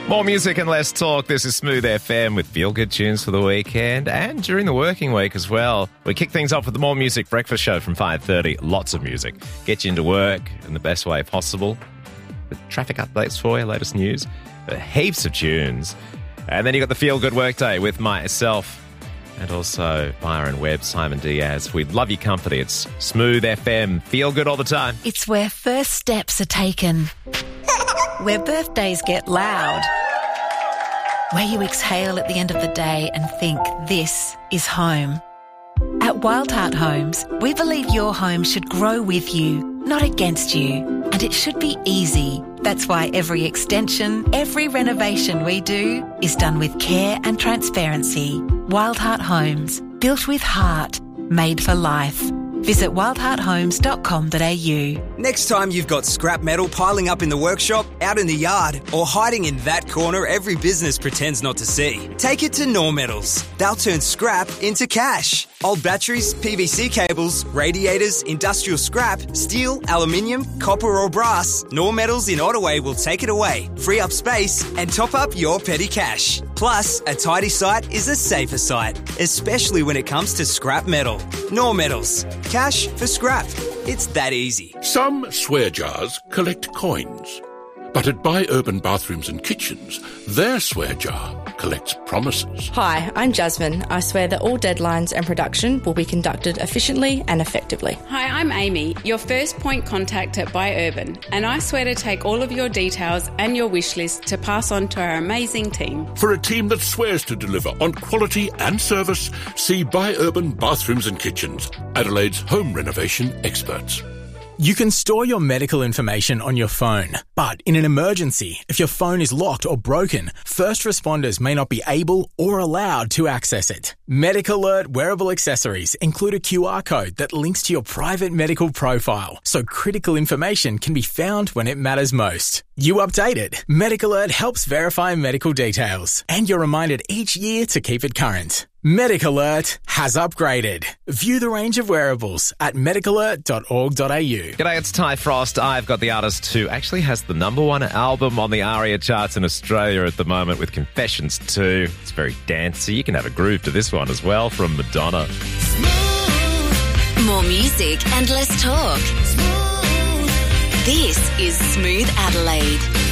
More music and less talk. This is Smooth FM with feel-good tunes for the weekend and during the working week as well. We kick things off with the More Music Breakfast Show from 5:30. Lots of music. Get you into work in the best way possible. With traffic updates for you, latest news. Heaps of tunes. And then you got the Feel-Good Workday with myself and also Byron Webb, Simon Diaz. We'd love your company. It's Smooth FM. Feel good all the time. It's where first steps are taken. Where birthdays get loud. Where you exhale at the end of the day and think, this is home. At Wild Heart Homes, we believe your home should grow with you, not against you. And it should be easy. That's why every extension, every renovation we do is done with care and transparency. Wild Heart Homes, built with heart, made for life. Visit wildhearthomes.com.au. Next time you've got scrap metal piling up in the workshop, out in the yard, or hiding in that corner every business pretends not to see, take it to Knorr Metals. They'll turn scrap into cash. Old batteries, PVC cables, radiators, industrial scrap, steel, aluminium, copper or brass, Knorr Metals in Ottaway will take it away, free up space and top up your petty cash. Plus, a tidy site is a safer site, especially when it comes to scrap metal. Knorr Metals. Cash for scrap. It's that easy. Some swear jars collect coins. But at Buy Urban Bathrooms and Kitchens, their swear jar collects promises. Hi, I'm Jasmine. I swear that all deadlines and production will be conducted efficiently and effectively. Hi, I'm Amy, your first point contact at Buy Urban, and I swear to take all of your details and your wish list to pass on to our amazing team. For a team that swears to deliver on quality and service, see Buy Urban Bathrooms and Kitchens, Adelaide's home renovation experts. You can store your medical information on your phone, but in an emergency, if your phone is locked or broken, first responders may not be able or allowed to access it. Medic Alert wearable accessories include a QR code that links to your private medical profile, so critical information can be found when it matters most. You update it. Medic Alert helps verify medical details, and you're reminded each year to keep it current. Medic Alert has upgraded. View the range of wearables at medicalert.org.au. G'day, it's Ty Frost. I've got the artist who actually has the #1 album on the ARIA charts in Australia at the moment with Confessions 2. It's very dancey. You can have a groove to this one as well from Madonna. More music and less talk. This is Smooth Adelaide.